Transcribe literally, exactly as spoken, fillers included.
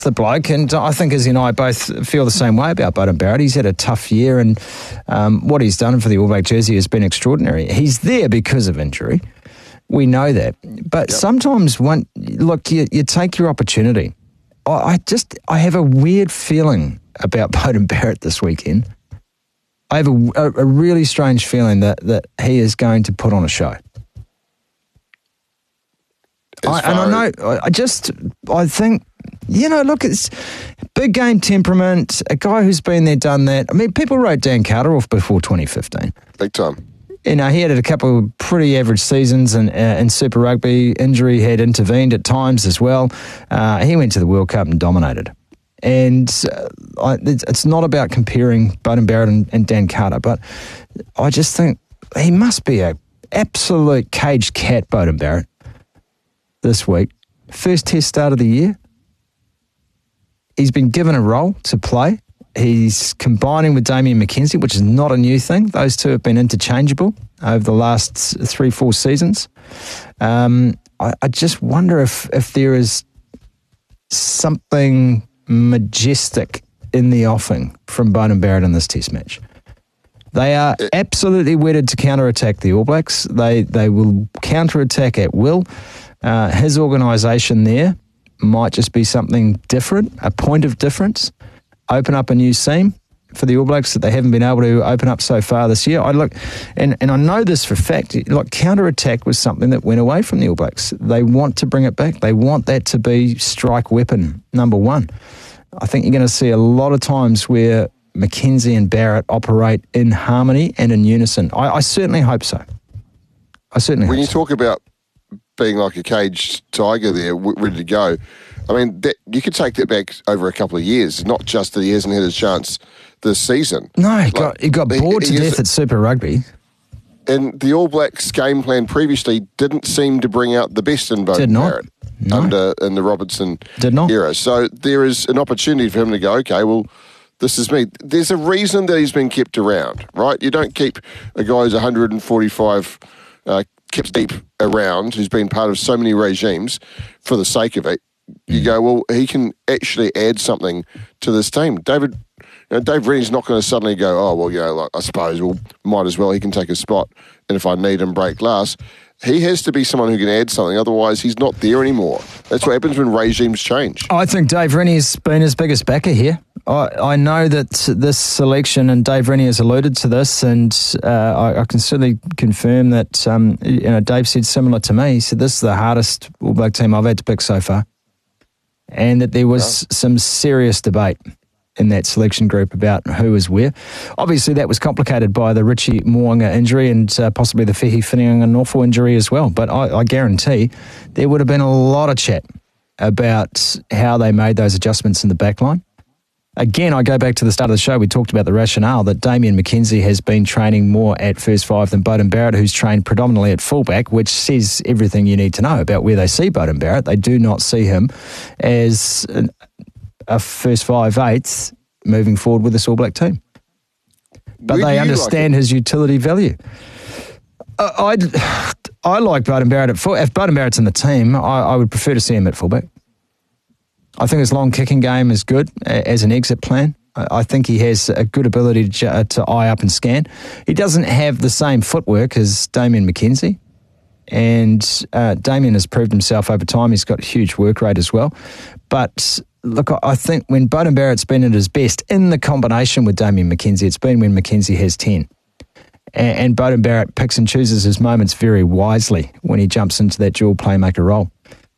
the bloke, and I think Izzy and I both feel the same way about Beauden Barrett. He's had a tough year, and um, what he's done for the All Black jersey has been extraordinary. He's there because of injury. We know that. But yep. sometimes, when, look, you, you take your opportunity. I, I just, I have a weird feeling about Beauden Barrett this weekend. I have a, a, a really strange feeling that, that he is going to put on a show. I, and I know, I just, I think, you know, look, it's big game temperament, a guy who's been there, done that. I mean, people wrote Dan Carter off before twenty fifteen. Big time. You know, he had a couple of pretty average seasons, and uh, in Super Rugby, injury had intervened at times as well. Uh, he went to the World Cup and dominated. And uh, I, it's not about comparing Beauden Barrett and, and Dan Carter, but I just think he must be a absolute caged cat, Beauden Barrett, this week. First test start of the year. He's been given a role to play. He's combining with Damian McKenzie, which is not a new thing. Those two have been interchangeable over the last three, four seasons. Um, I, I just wonder if, if there is something majestic in the offing from Beauden Barrett in this test match. They are absolutely wedded to counter-attack the All Blacks. They, they will counter-attack at will. Uh, his organisation there might just be something different, a point of difference, open up a new seam for the All Blacks that they haven't been able to open up so far this year. I look, and, and I know this for a fact, like counter-attack was something that went away from the All Blacks. They want to bring it back. They want that to be strike weapon number one. I think you're going to see a lot of times where McKenzie and Barrett operate in harmony and in unison. I, I certainly hope so. I certainly when hope you so. talk about being like a caged tiger there, ready to go, I mean, that, you could take that back over a couple of years, not just that he hasn't had his chance this season. No, he like, got, he got bored he, to he death at Super Rugby. And the All Blacks game plan previously didn't seem to bring out the best in Beauden Barrett no. under in the Robertson Did not. era. So there is an opportunity for him to go, okay, well, this is me. There's a reason that he's been kept around, right? You don't keep a guy who's one hundred forty-five uh, kept deep around, who's been part of so many regimes for the sake of it. You go, well, he can actually add something to this team. David, you know, Dave Rennie's not going to suddenly go, oh, well, you know, like, I suppose, well, might as well, he can take a spot, and if I need him, break glass. He has to be someone who can add something, otherwise he's not there anymore. That's what happens when regimes change. I think Dave Rennie's been his biggest backer here. I, I know that this selection, and Dave Rennie has alluded to this, and uh, I, I can certainly confirm that um, you know, Dave said similar to me. He said, this is the hardest All Black team I've had to pick so far. And that there was yeah. some serious debate in that selection group about who was where. Obviously, that was complicated by the Richie Mo'unga injury and uh, possibly the Fehi Whitianga-Norfolk injury as well. But I, I guarantee there would have been a lot of chat about how they made those adjustments in the back line. Again, I go back to the start of the show. We talked about the rationale that Damian McKenzie has been training more at first five than Beauden Barrett, who's trained predominantly at fullback, which says everything you need to know about where they see Beauden Barrett. They do not see him as a first five eighths moving forward with this All Black team. But Where they understand like his utility value. I I, I like Beauden Barrett at full. If Beauden Barrett's in the team, I, I would prefer to see him at fullback. I think his long kicking game is good as an exit plan. I think he has a good ability to, to eye up and scan. He doesn't have the same footwork as Damian McKenzie. And uh, Damian has proved himself over time. He's got a huge work rate as well. But look, I think when Beauden Barrett's been at his best in the combination with Damian McKenzie, it's been when McKenzie has ten. And, and Beauden Barrett picks and chooses his moments very wisely when he jumps into that dual playmaker role.